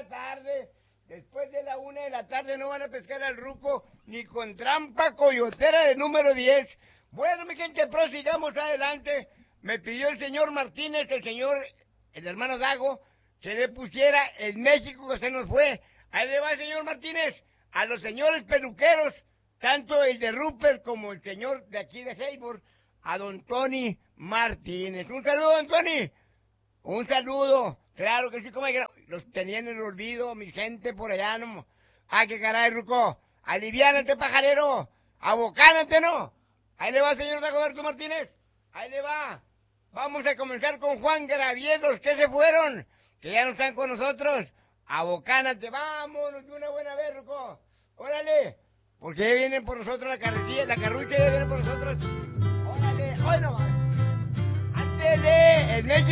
la tarde. Después de la 1 de la tarde no van a pescar al ruco ni con trampa coyotera de número 10. Bueno, mi gente, prosigamos adelante. Me pidió el señor Martínez, el hermano Dago, que le pusiera el México que se nos fue. Ahí le va el señor Martínez a los señores peluqueros, tanto el de Rupert como el señor de aquí de Haybor, a don Tony Martínez. Un saludo, don Tony. Un saludo. Claro que sí, como los tenía en el olvido, mi gente por allá, no. Ah, qué caray, ruco. Aliviánate, pajarero. Abocánate, ¿no? Ahí le va, señor Dagoberto Martínez. Ahí le va. Vamos a comenzar con Juan Gravielos, que se fueron, que ya no están con nosotros. Abocánate, vámonos de una buena vez, ruco. Órale. Porque ya vienen por nosotros la carretilla, la carrucha ya viene por nosotros. Órale, hoy no. Antes de el México.